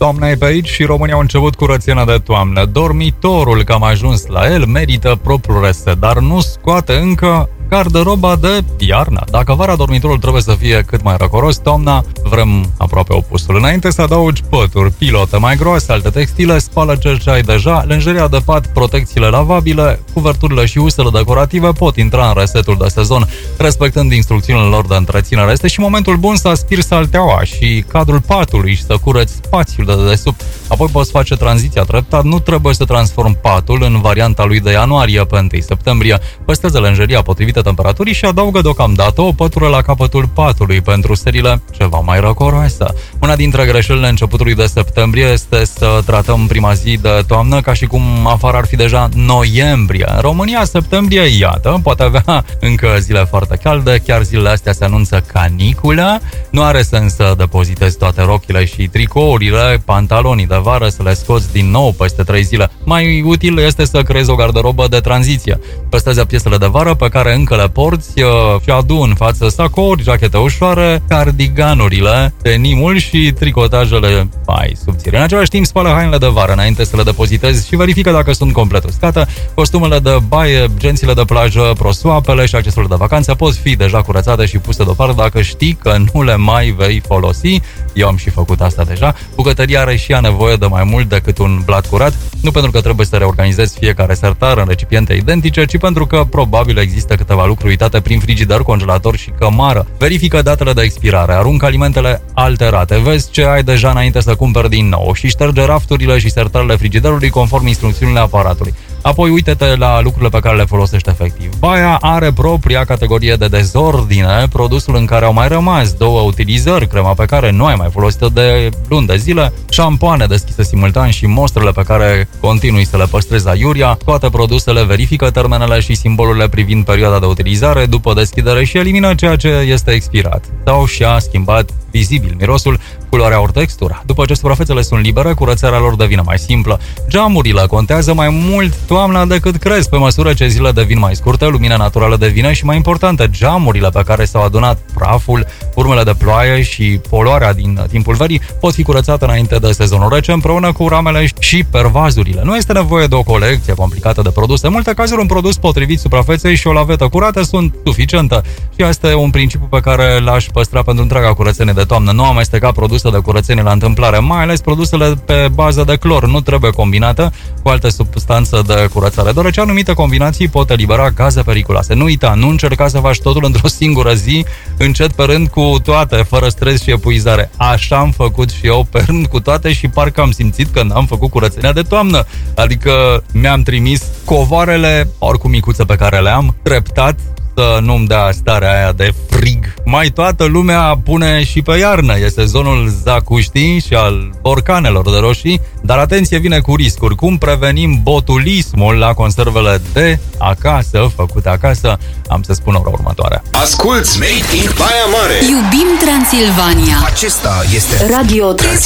Toamna e pe aici și România au început curățenia de toamnă. Dormitorul, că am ajuns la el, merită propriul reset, dar nu scoate încă garderoba de iarnă. Dacă vara dormitorul trebuie să fie cât mai răcoros, toamna vrem aproape opusul. Înainte să adaugi pături, pilote mai groase, alte textile, spală ce ai deja, lenjeria de pat, protecțiile lavabile, cuverturile și usele decorative pot intra în resetul de sezon, respectând instrucțiunile lor de întreținere. Este și momentul bun să aspiri salteaua și cadrul patului și să cureți spațiul de dedesubt. Apoi poți face tranziția treptat, nu trebuie să transformi patul în varianta lui de ianuarie pe 1 septembrie. Păstrează lenjeria potrivită temperaturii și adaugă deocamdată o pătură la capătul patului pentru serile ceva mai răcoroase. Una dintre greșelile începutului de septembrie este să tratăm prima zi de toamnă ca și cum afară ar fi deja noiembrie. În România, septembrie, iată, poate avea încă zile foarte calde, chiar zilele astea se anunță caniculă. Nu are sens să depozitezi toate rochile și tricourile, pantalonii de vară, să le scoți din nou peste 3 zile. Mai util este să creezi o garderobă de tranziție. Păstrezi piesele de vară pe care încă le porți și adu în față sacouri, jachete ușoare, cardiganurile, denimul și tricotajele mai subțiri. În același timp, spală hainele de vară înainte să le depozitezi și verifică dacă sunt complet uscate. Costumele de baie, gențile de plajă, prosoapele și accesorile de vacanță pot fi deja curățate și puse deoparte dacă știi că nu le mai vei folosi. Eu am și făcut asta deja. Bucătăria are și ea nevoie de mai mult decât un blat curat, nu pentru că trebuie să reorganizezi fiecare sertar în recipiente identice, ci pentru că probabil există câteva lucruri uitate prin frigider, congelator și cămară. Verifică datele de expirare, aruncă alimentele alterate, vezi ce ai deja înainte să cumperi din nou și șterge rafturile și sertarele frigiderului conform instrucțiunile aparatului. Apoi uite-te la lucrurile pe care le folosești efectiv. Baia are propria categorie de dezordine, produsul în care au mai rămas 2 utilizări, crema pe care nu ai mai folosit-o de luni de zile, șampoane deschise simultan și mostrele pe care continui să le păstrezi aiurea. Toate produsele verifică termenele și simbolurile privind perioada de utilizare după deschidere și elimină ceea ce este expirat sau și-a schimbat vizibil mirosul, culoarea ori textura. După ce suprafețele sunt libere, curățarea lor devine mai simplă. Geamurile contează mai mult toamna decât crezi. Pe măsură ce zilele devin mai scurte, lumina naturală devine și mai importantă. Geamurile pe care s-au adunat praful, urmele de ploaie și poluarea din timpul verii pot fi curățate înainte de sezonul rece, împreună cu ramele și pervazurile. Nu este nevoie de o colecție complicată de produse. În multe cazuri, un produs potrivit suprafeței și o lavetă curată sunt suficiente. Și asta e un principiu pe care l-aș păstra pentru întreaga curățenie de toamnă. Nu amesteca produse de curățenie la întâmplare, mai ales produsele pe bază de clor. Nu trebuie combinată cu alte substanțe de curățare, deoarece anumite combinații pot elibera gaze periculoase. Nu uita, nu încerca să faci totul într-o singură zi, încet pe rând cu toate, fără stres și epuizare. Așa am făcut și eu, pe rând cu toate, și parcă am simțit că n-am făcut curățenia de toamnă. Adică mi-am trimis covoarele, oricum micuțe pe care le am, treptat, să nu-mi dea starea aia de frig. Mai toată lumea pune și pe iarnă. E sezonul zacuștii și al borcanelor de roșii, dar atenție, vine cu riscuri. Cum prevenim botulismul la conservele de acasă, făcute acasă? Am să spun ora următoare. Asculți Made in Baia Mare. Iubim Transilvania. Acesta este Radio